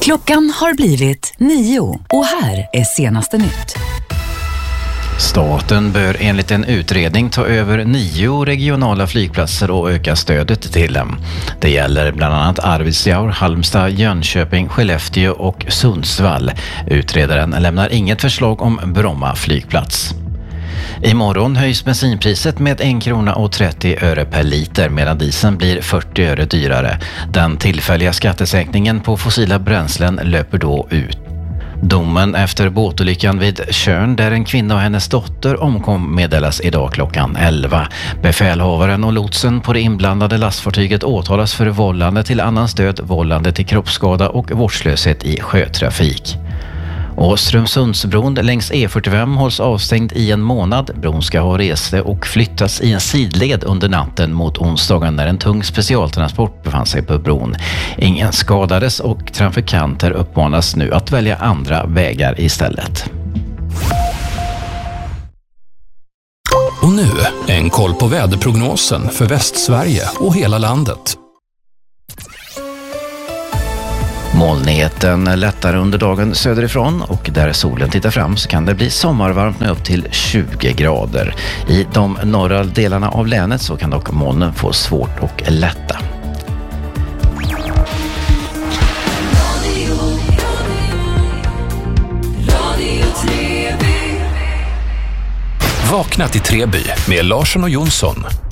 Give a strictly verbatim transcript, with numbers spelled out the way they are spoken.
Klockan har blivit nio och här är senaste nytt. Staten bör enligt en utredning ta över nio regionala flygplatser och öka stödet till dem. Det gäller bland annat Arvidsjaur, Halmstad, Jönköping, Skellefteå och Sundsvall. Utredaren lämnar inget förslag om Bromma flygplats. Imorgon höjs bensinpriset med en krona och trettio öre per liter medan dieseln blir fyrtio öre dyrare. Den tillfälliga skattesänkningen på fossila bränslen löper då ut. Domen efter båtolyckan vid Tjörn där en kvinna och hennes dotter omkom meddelas idag klockan elva. Befälhavaren och lotsen på det inblandade lastfartyget åtalas för vållande till annans död, vållande till kroppsskada och vårdslöshet i sjötrafik. Och Strömsundsbron längs E fyrtiofem hålls avstängd i en månad. Bron ska ha reste och flyttas i en sidled under natten mot onsdagen när en tung specialtransport befann sig på bron. Ingen skadades och trafikanter uppmanas nu att välja andra vägar istället. Och nu en koll på väderprognosen för Västsverige och hela landet. Molnigheten lättar under dagen söderifrån och där solen tittar fram så kan det bli sommarvarmt med upp till tjugo grader. I de norra delarna av länet så kan dock molnen få svårt att lätta. Vakna till Treby med Larsson och Jonsson.